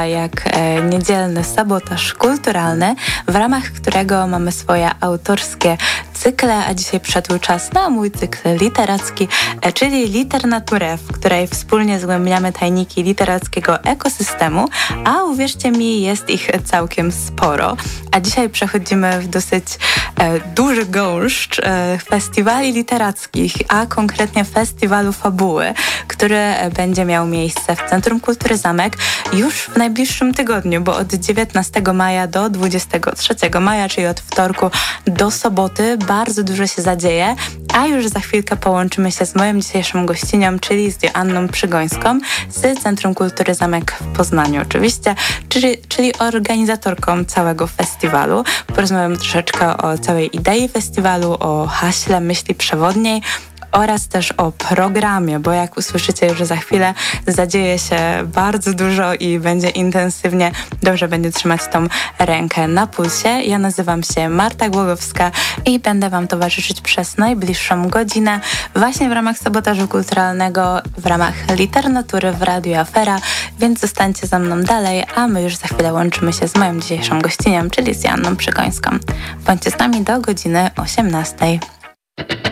jak niedzielny sabotaż kulturalny, w ramach którego mamy swoje autorskie cykle, a dzisiaj przyszedł czas na mój cykl literacki, czyli Liternaturę, w której wspólnie zgłębiamy tajniki literackiego ekosystemu, a uwierzcie mi, jest ich całkiem sporo. A dzisiaj przechodzimy w dosyć duży gąszcz festiwali literackich, a konkretnie festiwalu Fabuły, który będzie miał miejsce w Centrum Kultury Zamek już w najbliższym tygodniu, bo od 19 maja do 23 maja, czyli od wtorku do soboty, bardzo dużo się zadzieje, a już za chwilkę połączymy się z moją dzisiejszą gościnią, czyli z Joanną Przygońską z Centrum Kultury Zamek w Poznaniu oczywiście, czyli organizatorką całego festiwalu. Porozmawiamy troszeczkę o całej idei festiwalu, o haśle, myśli przewodniej, oraz też o programie, bo jak usłyszycie już za chwilę, zadzieje się bardzo dużo i będzie intensywnie. Dobrze będzie trzymać tą rękę na pulsie. Ja nazywam się Marta Głogowska i będę Wam towarzyszyć przez najbliższą godzinę właśnie w ramach sabotażu kulturalnego, w ramach Liternatury w Radiu Afera, więc zostańcie za mną dalej, a my już za chwilę łączymy się z moją dzisiejszą gościnią, czyli z Joanną Przygońską. Bądźcie z nami do godziny 18.